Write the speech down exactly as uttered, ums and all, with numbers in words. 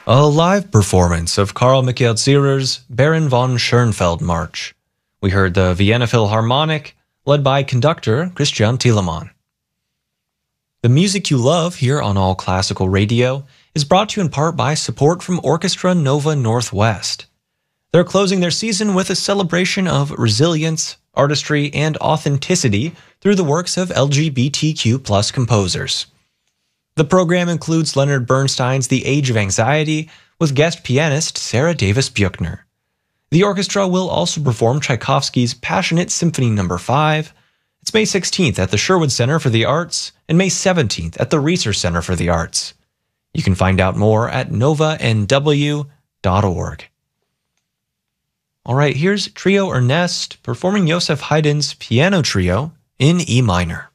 A live performance of Karl Michael Zierer's Baron von Schoenfeld March. We heard the Vienna Philharmonic, led by conductor Christian Thielemann. The music you love here on All Classical Radio is brought to you in part by support from Orchestra Nova Northwest. They're closing their season with a celebration of resilience, artistry, and authenticity through the works of L G B T Q plus composers. The program includes Leonard Bernstein's The Age of Anxiety with guest pianist Sarah Davis Buechner. The orchestra will also perform Tchaikovsky's Passionate Symphony Number five. It's May sixteenth at the Sherwood Center for the Arts and May seventeenth at the Reser Center for the Arts. You can find out more at nova n w dot org. All right, here's Trio Ernest performing Joseph Haydn's Piano Trio in E minor.